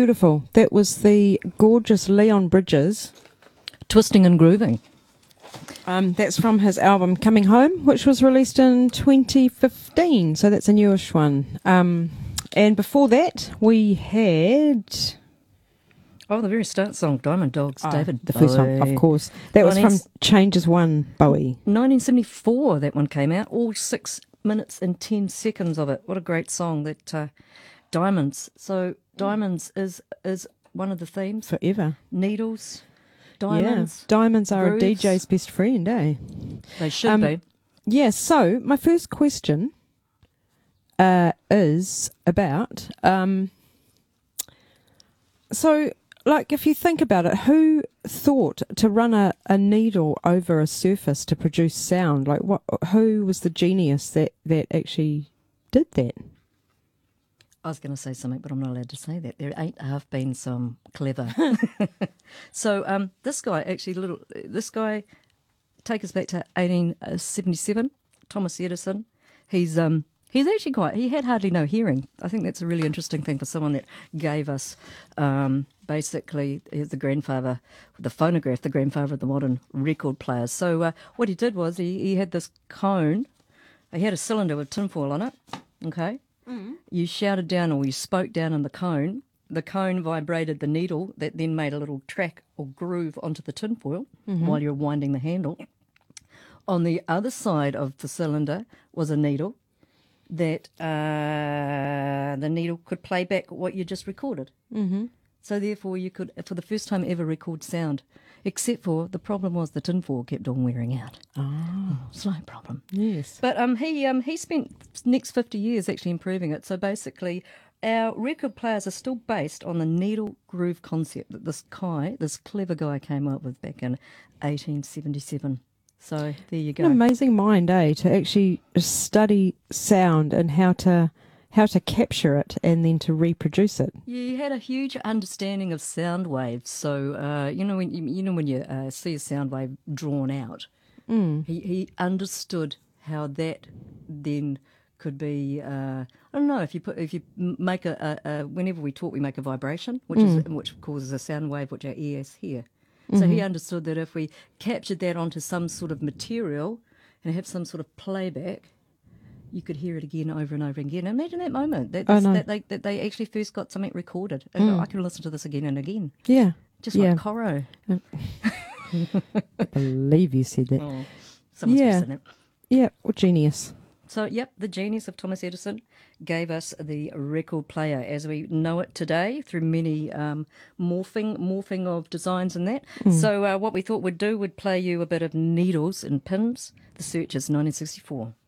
beautiful. That was the gorgeous Leon Bridges. Twisting and Grooving. That's from his album Coming Home, which was released in 2015. So that's a newish one. And before that, we had... Oh, the very start song, Diamond Dogs, David the first one, of course. That was from Changes One, Bowie. 1974, that one came out. All 6 minutes and 10 seconds of it. What a great song, that Diamonds. So Diamonds is one of the themes. Forever. Needles, diamonds. Yeah. Diamonds are grooves. a DJ's best friend, eh? They should be. Yeah, so my first question is about... so... Like, if you think about it, who thought to run a needle over a surface to produce sound? Like, who was the genius that actually did that? I was going to say something, but I'm not allowed to say that. There ain't have been some clever. So this guy, take us back to 1877, Thomas Edison. He's actually he had hardly no hearing. I think that's a really interesting thing for someone that gave us basically the grandfather, the phonograph, the grandfather of the modern record players. So what he did was he had this cone. He had a cylinder with tinfoil on it, okay? Mm. You shouted down or you spoke down in the cone. The cone vibrated the needle that then made a little track or groove onto the tinfoil while you're winding the handle. On the other side of the cylinder was a needle that the needle could play back what you just recorded. Mm-hmm. So therefore you could, for the first time ever, record sound, except for the problem was the tinfoil kept on wearing out. Oh. Slight problem. Yes. But he spent the next 50 years actually improving it. So basically our record players are still based on the needle groove concept that this clever guy came up with back in 1877. So there you go. An amazing mind, eh? To actually study sound and how to capture it and then to reproduce it. Yeah, he had a huge understanding of sound waves. So when you see a sound wave drawn out, he understood how that then could be. I don't know if you make whenever we talk, we make a vibration, which causes a sound wave, which our ears hear. So he understood that if we captured that onto some sort of material and have some sort of playback, you could hear it again over and over again. Imagine that moment that they actually first got something recorded. I can listen to this again and again. Yeah. Just like Coro. I believe you said that. Oh, someone's said that. Yeah, or genius. So, the genius of Thomas Edison gave us the record player as we know it today through many morphing of designs and that. So what we thought we'd do would play you a bit of Needles and Pins. The Searchers, 1964.